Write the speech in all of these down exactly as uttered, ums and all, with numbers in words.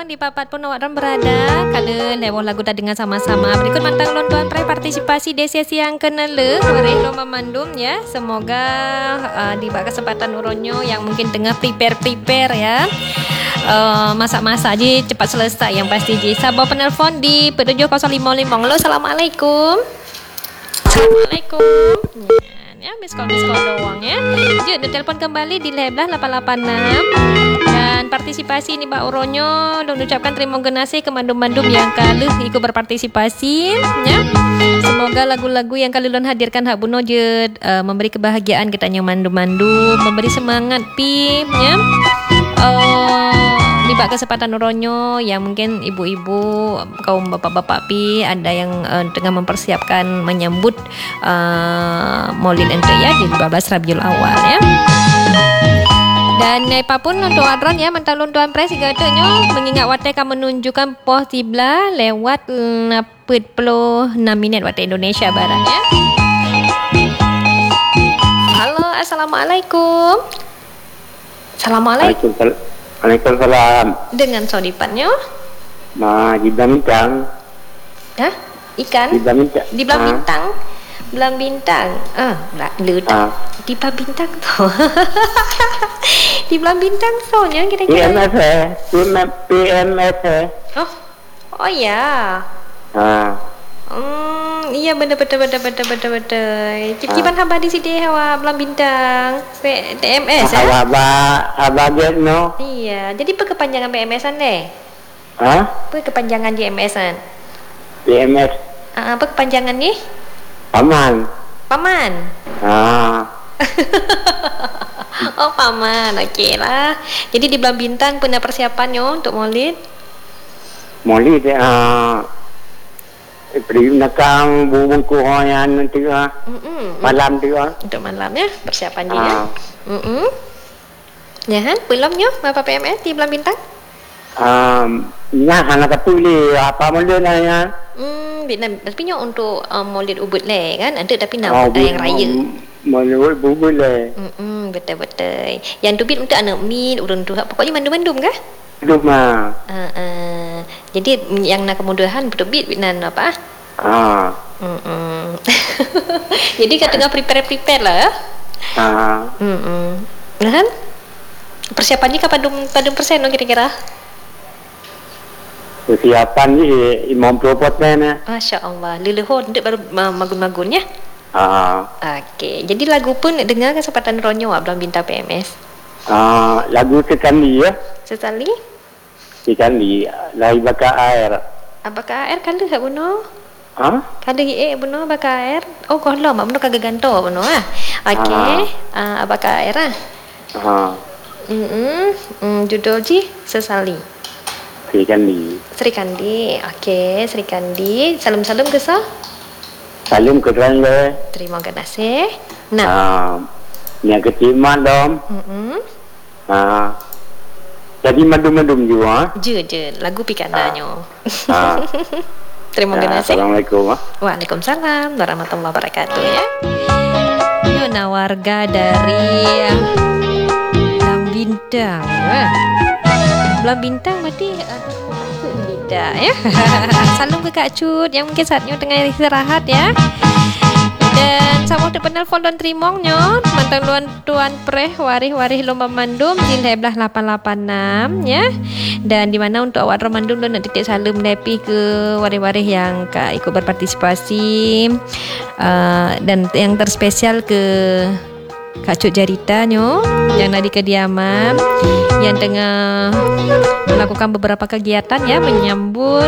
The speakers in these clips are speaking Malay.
di papat pun awak berada. Kalau lewat lagu tak dengar sama-sama. Berikut mantang lontuan pre partisipasi di sesi yang kenala Warih Lomba Mandum ya. Semoga uh, di bak kesempatan uronyo yang mungkin tengah prepare-prepare ya. Uh, masak-masak je cepat selesai yang pasti je. Sabar penelpon di tujuh kosong lima lima. Halo, Assalamualaikum. Assalamualaikum. Ya, miss call miss call doang ya. Jom telefon kembali di Leblah lapan lapan enam. Dan partisipasi ni Mbak Uronyo dan ucapkan terima kasih ke mandum-mandum yang kalu ikut berpartisipasi ya. Semoga lagu-lagu yang kalulun hadirkan hak buno je uh, memberi kebahagiaan kitanya mandum-mandum, memberi semangat pi ya. Uh, di bak kesempatan Uronyo yang mungkin ibu-ibu, kaum bapak-bapak pi ada yang uh, tengah mempersiapkan menyambut uh, Maulid ente ya di lima belas Rabiul Awal ya. Dan apapun untuk adron ya mentalun tuan pres katanya mengingat wate akan menunjukkan poh tibla lewat enam puluh enam minit waktu Indonesia Barat ya. Halo, Assalamualaikum. Assalamualaikum. Waalaikumsalam. Dengan sodipannya? Ma, di belah bintang. Hah? Ikan? Di belah bintang. Di belah bintang. Belah bintang. Ah, belah letak. Di belah bintang tu. Di belah bintang tu nya kira-kira. P M S eh. P M S eh. Oh. Oh ya. Ah. Hmm, iya betul betul betul betul betul betul. Cipan haba di sini hawa belah bintang. T M S eh. Hawa ba haba get no. Iya, jadi apa kepanjangan P M S-an deh? Hah? Apa kepanjangan P M S-an? P M S. Ah, apa kepanjangan ni? Paman. Paman. Ah. Oh, paman. Okey lah. Jadi di belah bintang punya persiapannya untuk Maulid? Maulid ah. Beri nakang bubungku yang nanti ah. Malam tu ah. Untuk malam ya, persiapan dia. Ah. Mm-mm. Ya kan? Belumnya apa P M S di belah bintang? Um, ya, anak kepuli apa mula nanya? Hmm, Vietnam. Tapi nyo untuk um, Maulid Ubud le kan? Ada tapi nama oh, yang raya. Maulid Ubud le. Hmm, betul betul. Yang tu bit untuk anak mid, urun tu pokoknya mandum-mandum kah? Mandum ah. Uh, uh. Jadi yang nak kemudahan betul bit Vietnam apa? Ah. Hmm. Jadi kan tengah prepare-prepare lah ya. Ah. Hmm. Kan? Persiapannya kapan padum padum persen no kira-kira? Persiapan ni lima puluh persen eh. Masya Allah. Lelehon dek baru magun-magun ya. Ah. Okey. Jadi lagu pun dengar kesempatan Ronyo dalam bintang P M S. Ah, lagu sekali ya. Sekali? Sekali. Lai bakar air. Apakah air kalau tak bunuh? Ha? Kalau eh bunuh bakar air. Oh, kalau mak bunuh kagak ganto bunuh ah. Okey. Ah, uh, bakar air ah. Ha. Hmm, mm, judul ji Sesali. Sri Kandi. Sri Kandi. Okey, Sri Kandi. Salam-salam ke sah? Salam ke Rangga. Terima kasih. Nah. Ah, yang ketiga dom. Hmm. Ah. Jadi madum-madum juga. Je je lagu pikananya. Ah. Terima kasih. Assalamualaikum. Waalaikumsalam warahmatullahi wabarakatuh ya. Yuna warga dari Belam Bintang ya. Belam Bintang berarti Bintang ya. Salam ke Kak Cut yang mungkin saatnya tengah istirahat ya. Dan sama untuk penelpon dan terimongnya mantan luan tuan preh warih-warih lomba mandum di Leblah lapan lapan enam ya. Dan di mana untuk awak mandum dan nak titik salam lepi ke warih-warih yang Kak ikut berpartisipasi uh, dan yang terspesial ke Kak Cut Jaritanya yang ada di kediaman yang tengah melakukan beberapa kegiatan ya menyambut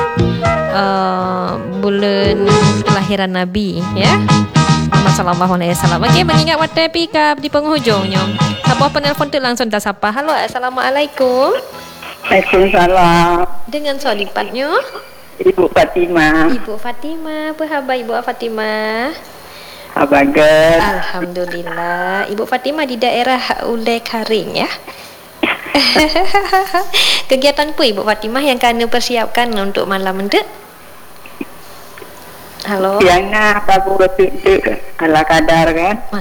uh, bulan kelahiran Nabi ya. Muhammad sallallahu alaihi wasallam. Okey, mengingat waktu pick up di penghujungnya. Siapa penelpon tu langsung tak sapa. Halo, Assalamualaikum. Waalaikumsalam. Dengan solipatnya Ibu Fatimah. Ibu Fatimah. Apa khabar Ibu Fatimah? Abagat. Alhamdulillah. Ibu Fatimah di daerah Ulai Karing ya. Kegiatan apa Ibu Fatimah yang kena persiapkan untuk malam itu? Halo. Yang nak apa buat itu ala kadar kan?